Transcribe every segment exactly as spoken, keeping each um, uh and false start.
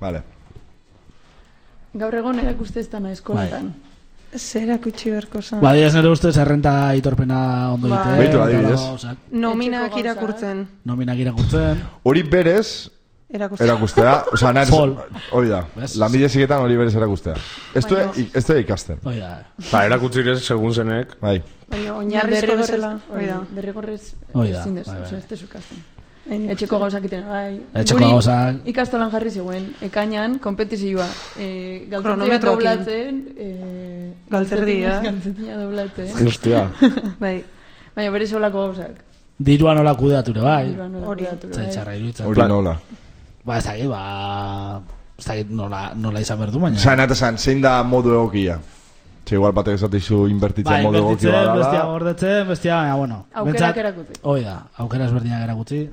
Vale. Gaur egon erakuste ez dana eskoletan. Zer erakutsi berko zan. Ba, diaz nire ustez errenta aitorpena ondo Ba. ditu. Beitu adibidez. Nominak irakurtzen. Nominak irakurtzen. Hori berez Erakustea. erakustea. Osa, nahi, Fol. hori da. ¿Ves? Lanbide ziketan hori berez erakustea. Ez du ez du ikasten. Hoi da. Ba, erakutzirez, segun zenek. Bai. Baina oinarrizko bezala. Hori da. Derrigorrez Hoi da, ezin dezu, bai, bai. oso ez dezu ikasten. Etxeko gauzak iten, bai. Etxeko Guri gauzak. Ikastolan jarri zegoen, ekainan, kompetizioa. E, galtzetia Kronometroekin. doblatzen. E, Galtzerdia. Galtzetia doblatzen. Hostia. Bai. Baina bere solako gauzak. Dirua nola kudeature, bai. Dirua nola Hori. kudeatu, Zai bai. txarra iruditzen. Hori nola. Ba, ez dakit, ba... Ez dakit nola, nola izan berdu, baina... Zain eta zain, zein da modu egokia. Ze igual batek esatizu inbertitzen Bai, modu egoki inbertitzen, badala. bestia gordetzen, bestia, baina, bueno. Aukerak erakutsi. Hoi da, aukera ezberdinak erakutsi.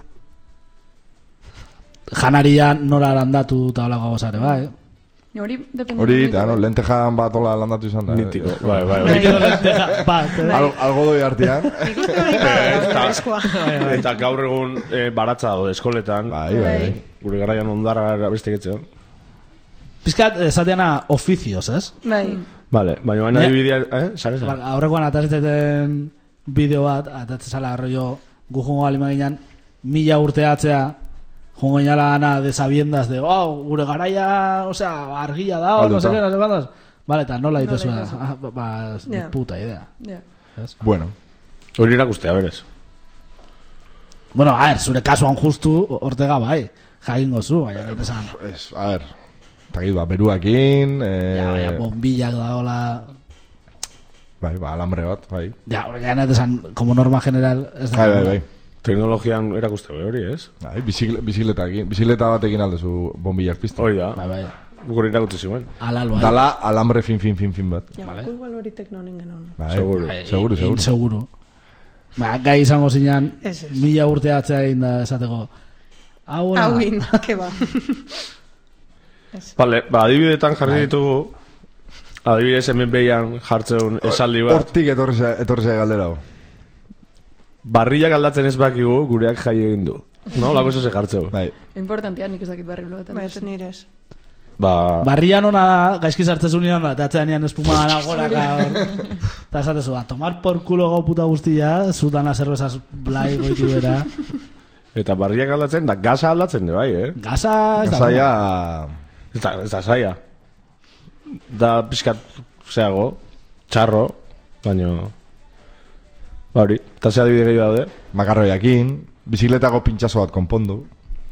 Janarian nola landatu eta holako gozare, bai. Hori, depende. Hori, eta, no, lentejan bat ola landatu izan da. Mitiko. Bai, bai, bai. Bat, eh? Al, algo doi artean. Nik uste hori bada, eskoa. Eta gaur egun eh, baratza daude eskoletan. Bai, bai, bai. Gure garaian ondarra beste getxean. Pizkat, esateana oficios, ez? Bai. Vale, baina baina Ne- adibidea, eh? Sare, Ba, sare. aurrekoan atazitzen bideo bat, atatzen zala arroio gu jongo alimaginan mila urte atzea jongo inala ana desabiendas de, oh, gure garaia, osea, argia da, o, no sé qué, no sé cuántos. Vale, eta nola ditezu Nola da. ditezu. Ah, ba, ba, ni Ja. puta idea. Ja. Ez? Bueno. Hori erakustea, berez. Bueno, a ver, zure kasuan justu Ortega bai, jagingo zu, baina gaita esan. Es, a ver. Eta git, ba, beruakin... Eh, Ja, baina, bombillak da hola... bai, ba, alambre bat, bai. Ja, gaita gaita esan, como norma general... Ez da, Bai, bai, bai. Teknologian erakustea hori, ez? Bai, bizikle- bizikletakin, bizikleta batekin aldezu bombillak piztu. Hori da. Bai, bai. Gure erakutsi zuen. Alal, bai. Dala alambre fin, fin, fin, fin bat. Ja, Vale. igual hori teknonin genuen. Bai, Seguro. Bai, seguro, in- seguro. seguro. Ba, gai izango zinean, Ez, ez. mila urte atzea egin da esateko. Hau, hola. Hauin, ke ba. Vale, ba, adibidetan jarri ditugu. Adibidez hemen behian jartzeun esaldi bat. Hortik etorri ze- etorri ze galdera hau. Barriak aldatzen ez bakigu, gureak jai egin du. No, lako eso se jartzeu. Bai. Importantea, nik ez dakit barri bloetan. Ba, ez nirez. Ba, Barrian ona da, gaizki sartzen nian, eta atzean espuma gana goraka. Eta esatezu, a tomar por culo gau puta guztia, zutana cervezas blai goitu bera. eta barriak aldatzen, da gaza aldatzen de bai, eh? Gaza, ez da. Zaila... Ez da, ez da zaila. Da pixkat, zeago, txarro, baino... Ba hori, eta ze adibide gehiago daude. Makarroiakin, bizikletako pintxazo bat konpondu.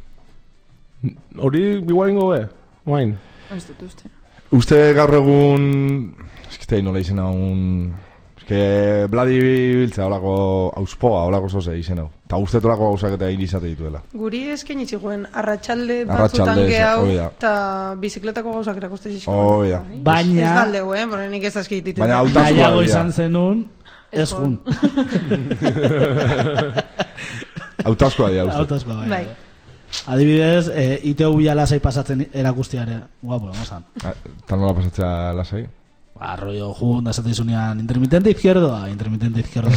Hori igual ingo be, guain. Ez dut uste. Uste gaur egun... Ez que nola izena un... Ez que Bladi biltza olako auspoa, olako zoze izen hau. Eta uste tolako gauzak eta hil izate dituela. Guri esken itxiguen, arratsalde Arratsalde, batzutan gehau, hori da. eta bizikletako gauzak erakuste zizkoen. Hoi da. Ez Baina, galdeu, eh? Porque nik ez azki dititen. Baina hau- Hautazkoa nahiago dira. izan zenun, ez jun. Hautazkoa dira uste. Autozko, bai. Bai. Adibidez, eh, I T U bila lasai pasatzen erakustiare. Guapo, gozan. Eta nola pasatzea lasai? Ba, rollo jun, da esaten zunean, intermitente izquierdoa, intermitente izquierdoa.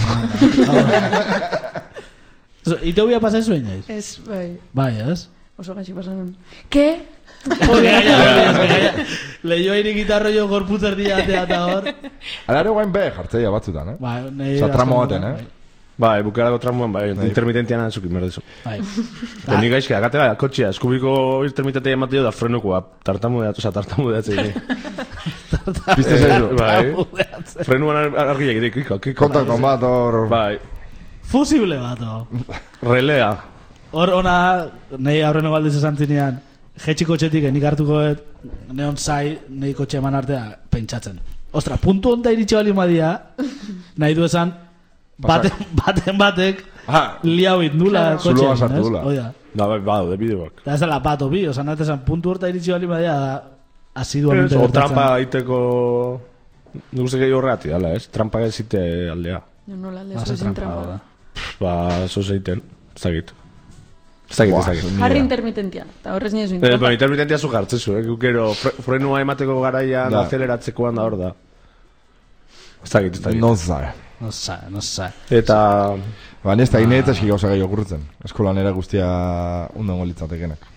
I T U bila pasatzen zuen, jaiz? Ez, bai, Bai, ez? oso gaixi pasan. Ke? Lehio irikita rollo gorputz erdia atea eta hor. Ala ere guain be jartzeia batzutan, eh? Ba, nahi Osa, tramo azken- baten, eh? Bai, bukerako tramuan, bai, intermitentian antzukin berdezu. Bai. Eta nik gaizki, agatela, kotxia, eskubiko intermitentea ematea da frenukoa, tartamu deatu, oza, tartamu deatzen. Piste zaizu. Bai, frenuan argiak edik, kiko, kiko. Kontakton bat hor... Bai, Fusible bat, o. relea. Hor ona, nahi aurreno galdiz esan zinean, jetxi kotxetik enik hartuko et, neon zai, nahi kotxe eman artea, pentsatzen. Ostra, puntu honta iritsi bali madia, nahi du esan, baten, baten batek, Ah, liau indula Zuloa kotxean, sartu ez? dula. Oida. Da, bai, bado, de bideoak. Eta ez dela bat obi, osan nahi esan, puntu horta iritsi bali madia, da, asiduamente O gertatzen. trampa aiteko... Nik uste gehi horreati dala, ez? Trampa ezite aldea. No, nola, Ba, lezo ze ezin trampa, trampa. da. Ba, zo zeiten, ez dakit. Ez dakit, ez dakit. Jarri intermitentia, eta horrez nire zuin Eh, trampa. ba, intermitentia zu jartzezu, eh? Gero, fre, frenua emateko garaian, Da. azeleratzekoan da hor da. Ez dakit, ez dakit. no zabe. No sa, no sa. Eta... Ba, nesta ineetzak gauza gehi okurrutzen. Eskolan era guztia ondo litzateke.